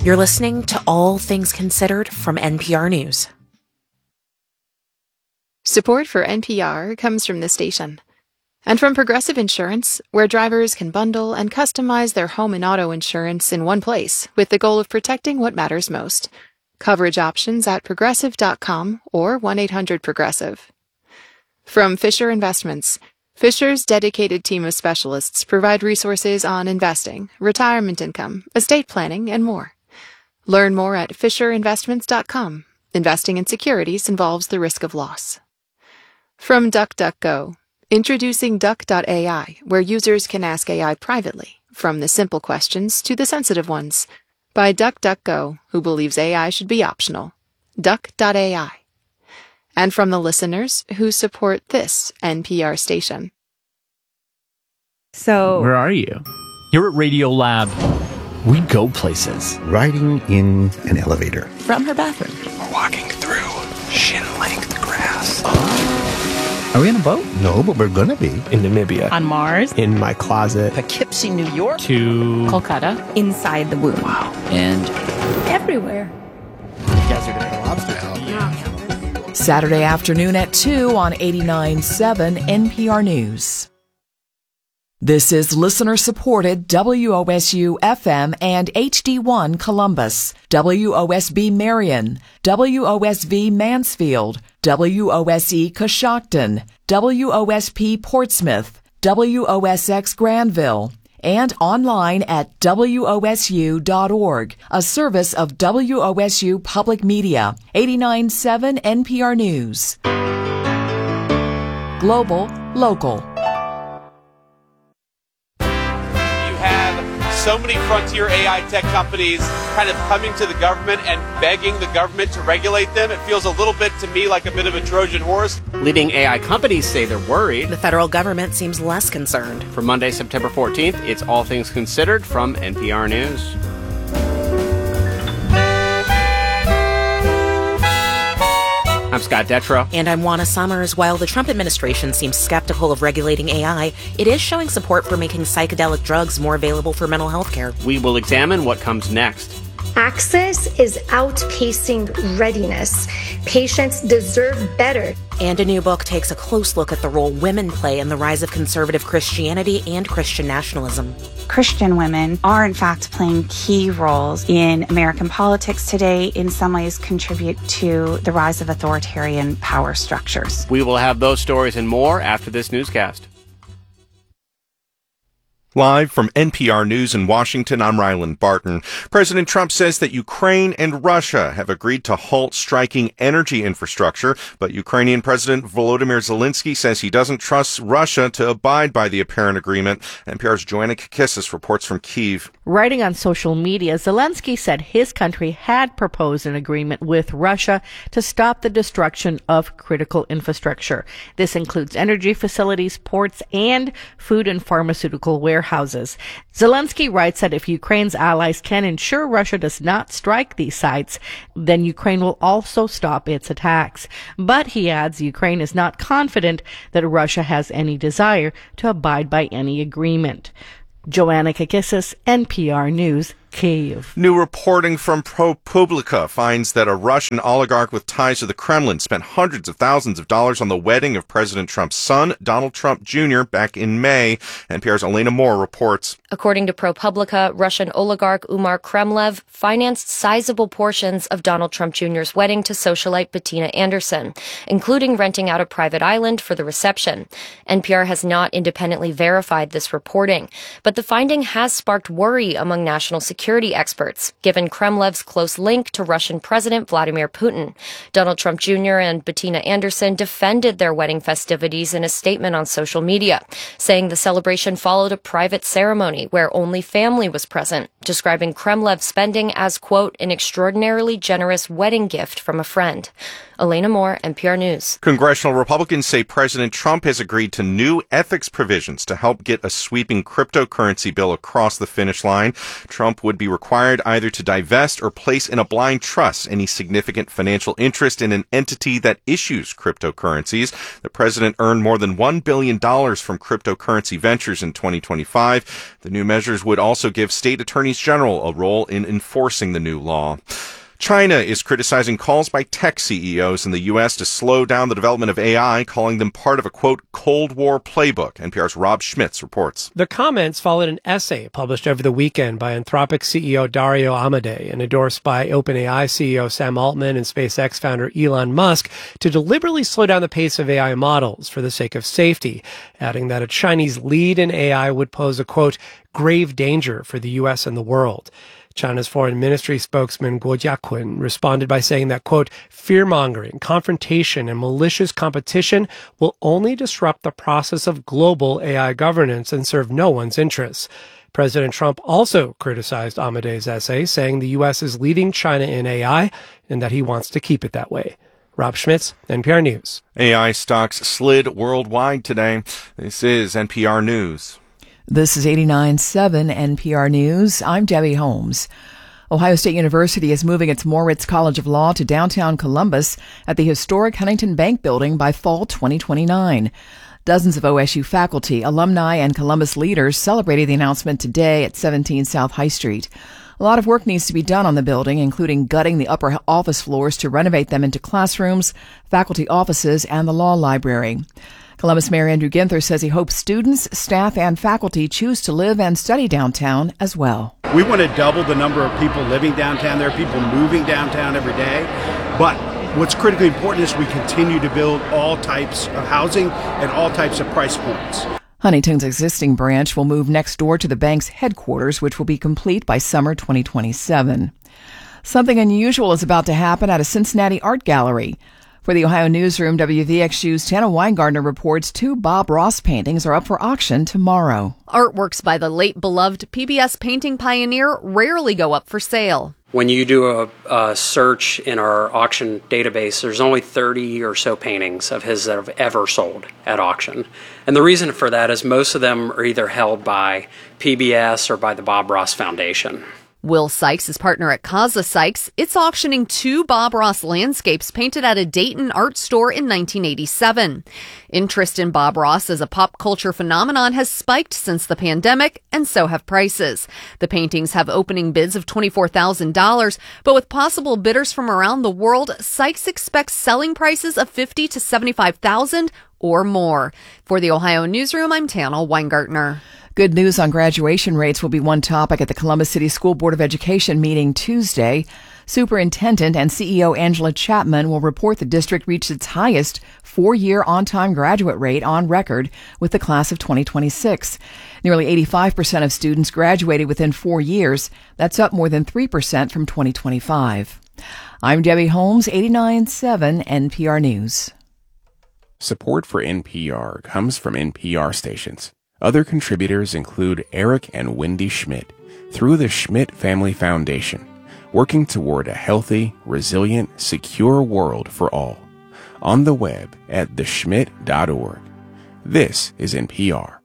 You're listening to All Things Considered from NPR News. Support for NPR comes from the station and from Progressive Insurance, where drivers can bundle and customize their home and auto insurance in one place with the goal of protecting what matters most. Coverage options at progressive.com or 1-800-PROGRESSIVE. From Fisher Investments, Fisher's dedicated team of specialists provide resources on investing, retirement income, estate planning, and more. Learn more at fisherinvestments.com. Investing in securities involves the risk of loss. From DuckDuckGo, introducing Duck.ai, where users can ask AI privately, from the simple questions to the sensitive ones, by DuckDuckGo, who believes AI should be optional. Duck.ai. And from the listeners who support this NPR station. So, where are you? Here at Radiolab, we go places. Riding in an elevator. From her bathroom. We're walking through shin-length grass. Are we on a boat? No, but we're gonna be. In Namibia. On Mars. In my closet. Poughkeepsie, New York. To Kolkata. Inside the womb. Wow. And everywhere. You guys are gonna have lobster talk. Saturday afternoon at 2 on 89.7 NPR News. This is listener-supported WOSU FM and HD1 Columbus, WOSB Marion, WOSV Mansfield, WOSE Coshocton, WOSP Portsmouth, WOSX Granville, and online at wosu.org, a service of WOSU Public Media, 89.7 NPR News. Global, local. So many frontier AI tech companies kind of coming to the government and begging the government to regulate them. It feels a little bit to me like a bit of a Trojan horse. Leading AI companies say they're worried. The federal government seems less concerned. For Monday, September 14th, it's All Things Considered from NPR News. I'm Scott Detrow. And I'm Juana Summers. While the Trump administration seems skeptical of regulating AI, it is showing support for making psychedelic drugs more available for mental health care. We will examine what comes next. Access is outpacing readiness. Patients deserve better. And a new book takes a close look at the role women play in the rise of conservative Christianity and Christian nationalism. Christian women are, in fact, playing key roles in American politics today, in some ways contribute to the rise of authoritarian power structures. We will have those stories and more after this newscast. Live from NPR News in Washington, I'm Ryland Barton. President Trump says that Ukraine and Russia have agreed to halt striking energy infrastructure, but Ukrainian President Volodymyr Zelensky says he doesn't trust Russia to abide by the apparent agreement. NPR's Joanna Kakissis reports from Kyiv. Writing on social media, Zelensky said his country had proposed an agreement with Russia to stop the destruction of critical infrastructure. This includes energy facilities, ports, and food and pharmaceutical warehouses. Zelensky writes that if Ukraine's allies can ensure Russia does not strike these sites, then Ukraine will also stop its attacks. But he adds Ukraine is not confident that Russia has any desire to abide by any agreement. Joanna Kakissis, NPR News, Kyiv. New reporting from ProPublica finds that a Russian oligarch with ties to the Kremlin spent hundreds of thousands of dollars on the wedding of President Trump's son, Donald Trump Jr., back in May. NPR's Elena Moore reports. According to ProPublica, Russian oligarch Umar Kremlev financed sizable portions of Donald Trump Jr.'s wedding to socialite Bettina Anderson, including renting out a private island for the reception. NPR has not independently verified this reporting, but the finding has sparked worry among national security experts, given Kremlev's close link to Russian President Vladimir Putin. Donald Trump Jr. and Bettina Anderson defended their wedding festivities in a statement on social media, saying the celebration followed a private ceremony where only family was present, describing Kremlev's spending as, quote, an extraordinarily generous wedding gift from a friend. Elena Moore, NPR News. Congressional Republicans say President Trump has agreed to new ethics provisions to help get a sweeping cryptocurrency bill across the finish line. Trump would be required either to divest or place in a blind trust any significant financial interest in an entity that issues cryptocurrencies. The president earned more than $1 billion from cryptocurrency ventures in 2025. The new measures would also give state attorneys attorneys general a role in enforcing the new law. China is criticizing calls by tech CEOs in the U.S. to slow down the development of AI, calling them part of a, quote, Cold War playbook. NPR's Rob Schmitz reports. The comments followed an essay published over the weekend by Anthropic CEO Dario Amodei and endorsed by OpenAI CEO Sam Altman and SpaceX founder Elon Musk to deliberately slow down the pace of AI models for the sake of safety, adding that a Chinese lead in AI would pose a, quote, grave danger for the U.S. and the world. China's foreign ministry spokesman Guo Jiaqun responded by saying that, quote, fear-mongering, confrontation, and malicious competition will only disrupt the process of global AI governance and serve no one's interests. President Trump also criticized Amodei's essay, saying the U.S. is leading China in AI and that he wants to keep it that way. Rob Schmitz, NPR News. AI stocks slid worldwide today. This is NPR News. This is 89.7 NPR News. I'm Debbie Holmes. Ohio State University is moving its Moritz College of Law to downtown Columbus at the historic Huntington Bank building by fall 2029. Dozens of OSU faculty, alumni, and Columbus leaders celebrated the announcement today at 17 South High Street. A lot of work needs to be done on the building, including gutting the upper office floors to renovate them into classrooms, faculty offices, and the law library. Columbus Mayor Andrew Ginther says he hopes students, staff, and faculty choose to live and study downtown as well. We want to double the number of people living downtown. There are people moving downtown every day. But what's critically important is we continue to build all types of housing at all types of price points. Huntington's existing branch will move next door to the bank's headquarters, which will be complete by summer 2027. Something unusual is about to happen at a Cincinnati art gallery. For the Ohio Newsroom, WVXU's Tana Weingartner reports 2 Bob Ross paintings are up for auction tomorrow. Artworks by the late beloved PBS painting pioneer rarely go up for sale. When you do a search in our auction database, there's only 30 or so paintings of his that have ever sold at auction. And the reason for that is most of them are either held by PBS or by the Bob Ross Foundation. Will Sykes is partner at Kaza Sykes. It's auctioning 2 Bob Ross landscapes painted at a Dayton art store in 1987. Interest in Bob Ross as a pop culture phenomenon has spiked since the pandemic, and so have prices. The paintings have opening bids of $24,000, but with possible bidders from around the world, Sykes expects selling prices of $50,000 to $75,000 or more. For the Ohio Newsroom, I'm Tana Weingartner. Good news on graduation rates will be one topic at the Columbus City School Board of Education meeting Tuesday. Superintendent and CEO Angela Chapman will report the district reached its highest 4-year on-time graduate rate on record with the class of 2026. Nearly 85% of students graduated within 4 years. That's up more than 3% from 2025. I'm Debbie Holmes, 89.7 NPR News. Support for NPR comes from NPR stations. Other contributors include Eric and Wendy Schmidt through the Schmidt Family Foundation, working toward a healthy, resilient, secure world for all. On the web at theschmidt.org. This is NPR.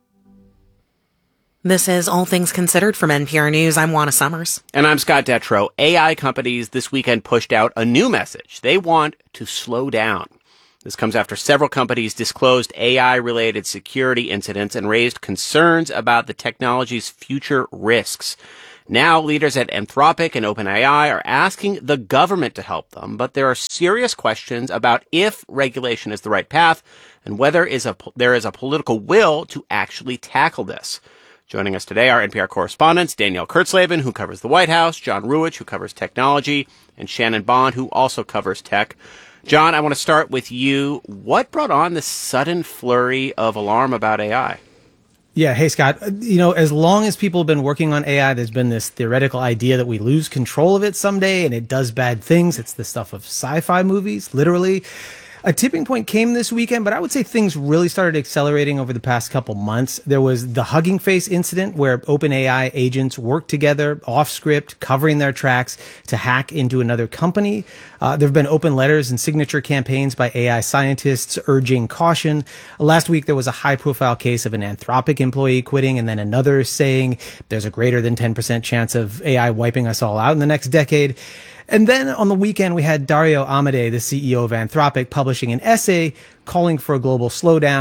This is All Things Considered from NPR News. I'm Juana Summers. And I'm Scott Detrow. AI companies this weekend pushed out a new message. They want to slow down. This comes after several companies disclosed AI-related security incidents and raised concerns about the technology's future risks. Now, leaders at Anthropic and OpenAI are asking the government to help them, but there are serious questions about if regulation is the right path and whether there is a political will to actually tackle this. Joining us today are NPR correspondents Danielle Kurtzleben, who covers the White House, John Ruwitch, who covers technology, and Shannon Bond, who also covers tech. John, I want to start with you. What brought on this sudden flurry of alarm about AI? Yeah. Hey, Scott, as long as people have been working on AI, there's been this theoretical idea that we lose control of it someday and it does bad things. It's the stuff of sci-fi movies, literally. A tipping point came this weekend, but I would say things really started accelerating over the past couple months. There was the Hugging Face incident where OpenAI agents worked together off script, covering their tracks to hack into another company. There have been open letters and signature campaigns by AI scientists urging caution. Last week, there was a high-profile case of an Anthropic employee quitting and then another saying there's a greater than 10% chance of AI wiping us all out in the next decade. And then on the weekend, we had Dario Amodei, the CEO of Anthropic, publishing an essay calling for a global slowdown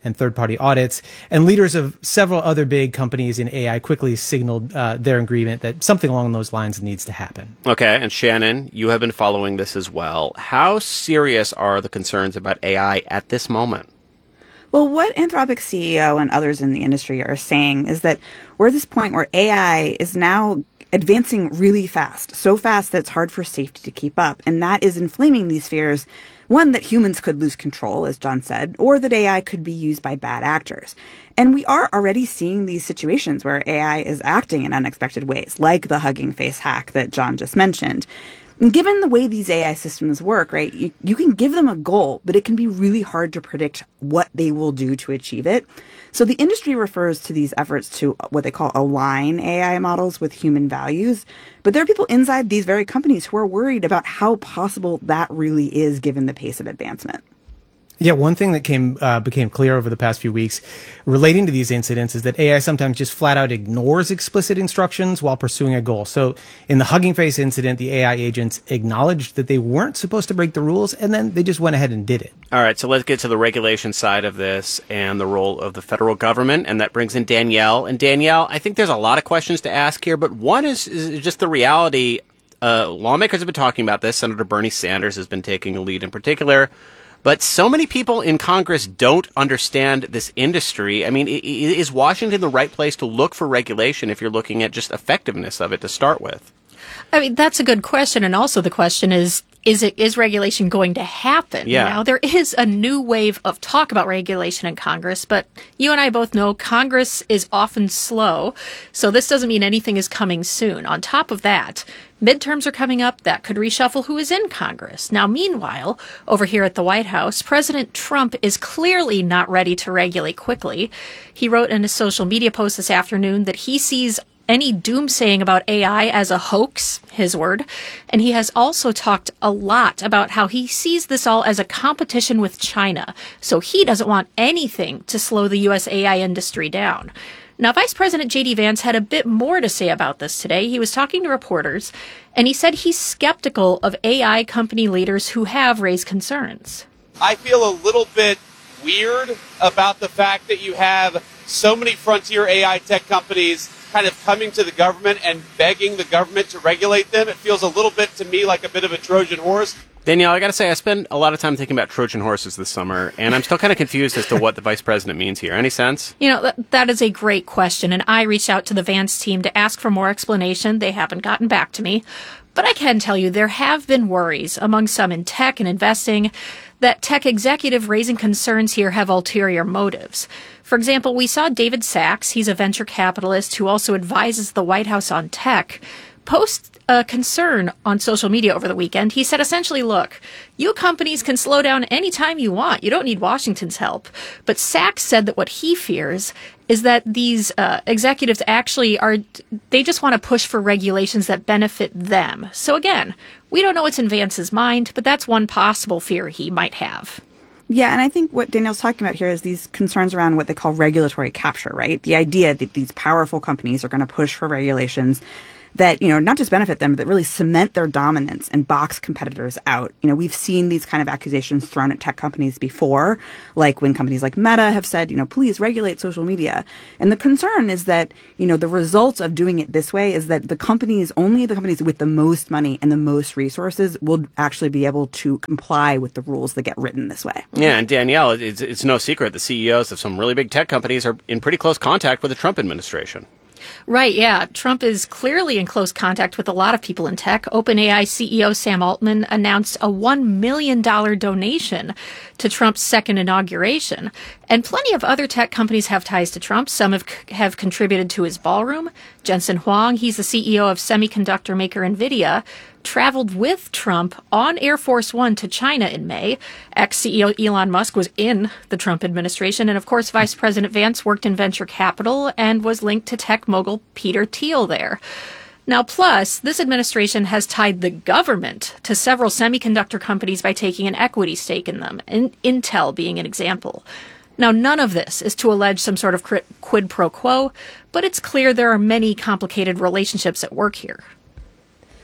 and third-party audits. And leaders of several other big companies in AI quickly signaled their agreement that something along those lines needs to happen. Okay, and Shannon, you have been following this as well. How serious are the concerns about AI at this moment? Well, what Anthropic's CEO and others in the industry are saying is that we're at this point where AI is now advancing really fast, so fast that it's hard for safety to keep up. And that is inflaming these fears. One, that humans could lose control, as John said, or that AI could be used by bad actors. And we are already seeing these situations where AI is acting in unexpected ways, like the Hugging Face hack that John just mentioned. And given the way these AI systems work, right, you can give them a goal, but it can be really hard to predict what they will do to achieve it. So the industry refers to these efforts to what they call align AI models with human values. But there are people inside these very companies who are worried about how possible that really is given the pace of advancement. Yeah, one thing that became clear over the past few weeks relating to these incidents is that AI sometimes just flat out ignores explicit instructions while pursuing a goal. So in the Hugging Face incident, the AI agents acknowledged that they weren't supposed to break the rules, and then they just went ahead and did it. All right, so let's get to the regulation side of this and the role of the federal government, and that brings in Danielle. And Danielle, I think there's a lot of questions to ask here, but one is just the reality. Lawmakers have been talking about this. Senator Bernie Sanders has been taking a lead in particular. But so many people in Congress don't understand this industry. I mean, is Washington the right place to look for regulation if you're looking at just effectiveness of it to start with? I mean, that's a good question. And also the question is regulation going to happen? Yeah. Now, there is a new wave of talk about regulation in Congress, but you and I both know Congress is often slow. So this doesn't mean anything is coming soon. On top of that, midterms are coming up. That could reshuffle who is in Congress. Now, meanwhile, over here at the White House, President Trump is clearly not ready to regulate quickly. He wrote in a social media post this afternoon that he sees any doomsaying about AI as a hoax, his word. And he has also talked a lot about how he sees this all as a competition with China. So he doesn't want anything to slow the U.S. AI industry down. Now, Vice President J.D. Vance had a bit more to say about this today. He was talking to reporters, and he said he's skeptical of AI company leaders who have raised concerns. I feel a little bit weird about the fact that you have so many frontier AI tech companies kind of coming to the government and begging the government to regulate them. It feels a little bit to me like a bit of a Trojan horse. Danielle, I got to say, I spent a lot of time thinking about Trojan horses this summer, and I'm still kind of confused as to what the vice president means here. Any sense? You know, that is a great question, and I reached out to the Vance team to ask for more explanation. They haven't gotten back to me. But I can tell you there have been worries among some in tech and investing that tech executive raising concerns here have ulterior motives. For example, we saw David Sachs, he's a venture capitalist who also advises the White House on tech, post a concern on social media over the weekend. He said essentially, look, you companies can slow down anytime you want. You don't need Washington's help. But Sachs said that what he fears is that these executives actually they just want to push for regulations that benefit them. So again, we don't know what's in Vance's mind, but that's one possible fear he might have. Yeah, and I think what Danielle's talking about here is these concerns around what they call regulatory capture, right? The idea that these powerful companies are going to push for regulations that, you know, not just benefit them, but that really cement their dominance and box competitors out. You know, we've seen these kind of accusations thrown at tech companies before, like when companies like Meta have said, you know, please regulate social media. And the concern is that, you know, the results of doing it this way is that only the companies with the most money and the most resources will actually be able to comply with the rules that get written this way. Yeah, and Danielle, it's no secret the CEOs of some really big tech companies are in pretty close contact with the Trump administration. Right, yeah. Trump is clearly in close contact with a lot of people in tech. OpenAI CEO Sam Altman announced a $1 million donation to Trump's second inauguration. And plenty of other tech companies have ties to Trump. Some have contributed to his ballroom. Jensen Huang, he's the CEO of semiconductor maker NVIDIA, traveled with Trump on Air Force One to China in May. Ex-CEO Elon Musk was in the Trump administration. And of course, Vice President Vance worked in venture capital and was linked to tech mogul Peter Thiel there. Now, plus, this administration has tied the government to several semiconductor companies by taking an equity stake in them, Intel being an example. Now, none of this is to allege some sort of quid pro quo, but it's clear there are many complicated relationships at work here.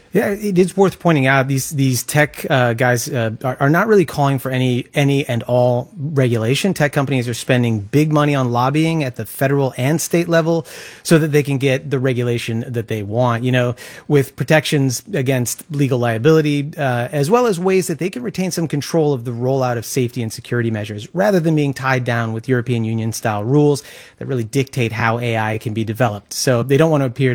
Yeah, it is worth pointing out these tech guys are not really calling for any and all regulation. Tech companies are spending big money on lobbying at the federal and state level so that they can get the regulation that they want, with protections against legal liability, as well as ways that they can retain some control of the rollout of safety and security measures rather than being tied down with European Union style rules that really dictate how AI can be developed. So they don't want to appear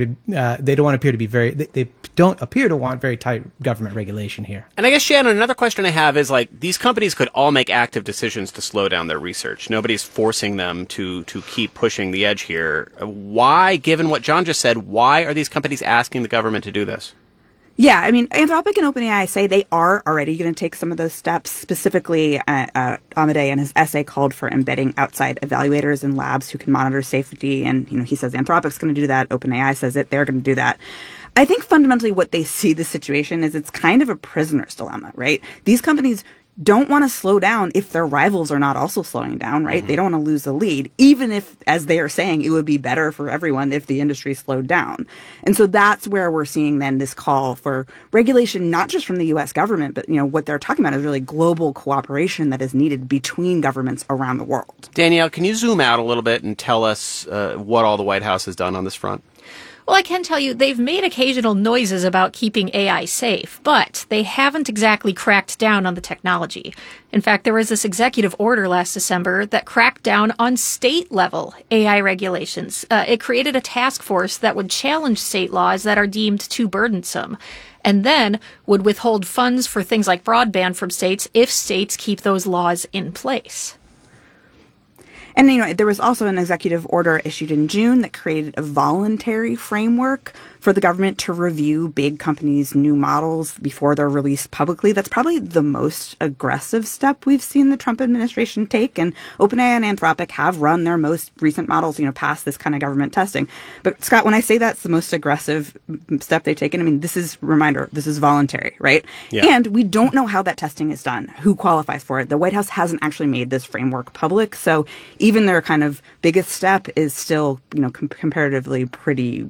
to want very tight government regulation here. And I guess, Shannon, another question I have is, these companies could all make active decisions to slow down their research. Nobody's forcing them to keep pushing the edge here. Why, given what John just said, why are these companies asking the government to do this? Yeah, I mean, Anthropic and OpenAI say they are already going to take some of those steps. Specifically, Amadei in his essay called for embedding outside evaluators in labs who can monitor safety. And, he says Anthropic's going to do that. OpenAI says that they're going to do that. I think fundamentally what they see the situation is it's kind of a prisoner's dilemma, right? These companies don't want to slow down if their rivals are not also slowing down, right? Mm-hmm. They don't want to lose the lead, even if, as they are saying, it would be better for everyone if the industry slowed down. And so that's where we're seeing then this call for regulation, not just from the U.S. government, but, what they're talking about is really global cooperation that is needed between governments around the world. Danielle, can you zoom out a little bit and tell us what all the White House has done on this front? Well, I can tell you they've made occasional noises about keeping AI safe, but they haven't exactly cracked down on the technology. In fact, there was this executive order last December that cracked down on state-level AI regulations. It created a task force that would challenge state laws that are deemed too burdensome, and then would withhold funds for things like broadband from states if states keep those laws in place. And, there was also an executive order issued in June that created a voluntary framework for the government to review big companies' new models before they're released publicly. That's probably the most aggressive step we've seen the Trump administration take. And OpenAI and Anthropic have run their most recent models, past this kind of government testing. But, Scott, when I say that's the most aggressive step they've taken, this is voluntary, right? Yeah. And we don't know how that testing is done, who qualifies for it. The White House hasn't actually made this framework public. So even their kind of biggest step is still, comparatively pretty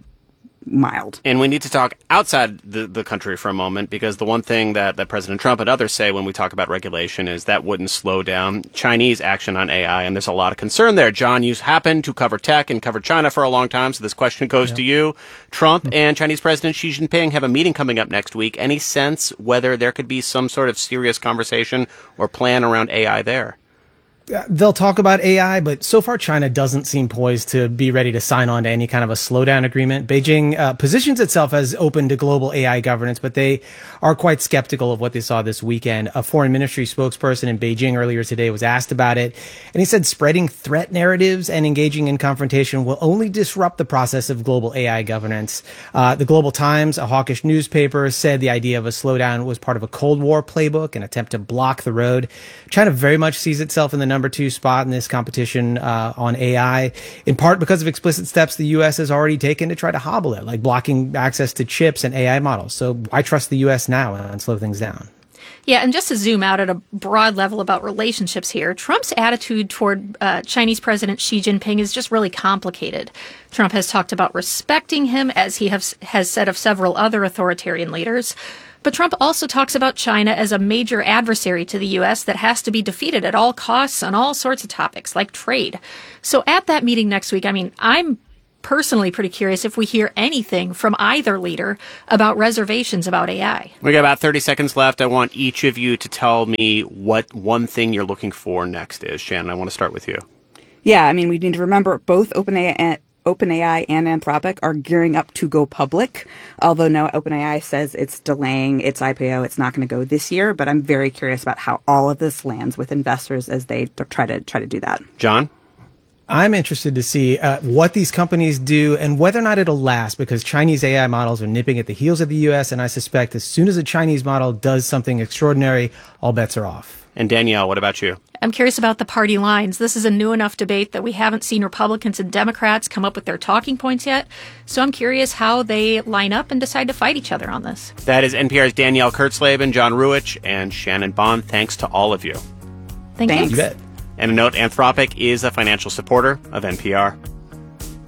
mild. And we need to talk outside the country for a moment, because the one thing that President Trump and others say when we talk about regulation is that wouldn't slow down Chinese action on AI, and there's a lot of concern there. John, you happen to cover tech and cover China for a long time, so this question goes to you. Trump and Chinese President Xi Jinping have a meeting coming up next week. Any sense whether there could be some sort of serious conversation or plan around AI there? They'll talk about AI, but so far China doesn't seem poised to be ready to sign on to any kind of a slowdown agreement. Beijing positions itself as open to global AI governance, but they are quite skeptical of what they saw this weekend. A foreign ministry spokesperson in Beijing earlier today was asked about it, and he said spreading threat narratives and engaging in confrontation will only disrupt the process of global AI governance. The Global Times, a hawkish newspaper, said the idea of a slowdown was part of a Cold War playbook, an attempt to block the road. China very much sees itself in the number 2 spot in this competition on AI, in part because of explicit steps the U.S. has already taken to try to hobble it, like blocking access to chips and AI models. So why trust the U.S. now and slow things down? Yeah, and just to zoom out at a broad level about relationships here, Trump's attitude toward Chinese President Xi Jinping is just really complicated. Trump has talked about respecting him, as he has said of several other authoritarian leaders. But Trump also talks about China as a major adversary to the U.S. that has to be defeated at all costs on all sorts of topics, like trade. So at that meeting next week, I'm personally pretty curious if we hear anything from either leader about reservations about AI. We got about 30 seconds left. I want each of you to tell me what one thing you're looking for next is. Shannon, I want to start with you. Yeah, we need to remember both OpenAI and Anthropic are gearing up to go public, although now OpenAI says it's delaying its IPO. It's not going to go this year, but I'm very curious about how all of this lands with investors as they try to do that. John? I'm interested to see what these companies do and whether or not it'll last, because Chinese AI models are nipping at the heels of the U.S., and I suspect as soon as a Chinese model does something extraordinary, all bets are off. And Danielle, what about you? I'm curious about the party lines. This is a new enough debate that we haven't seen Republicans and Democrats come up with their talking points yet. So I'm curious how they line up and decide to fight each other on this. That is NPR's Danielle Kurtzleben, John Ruwitch, and Shannon Bond. Thanks to all of you. Thanks. You bet. And a note, Anthropic is a financial supporter of NPR.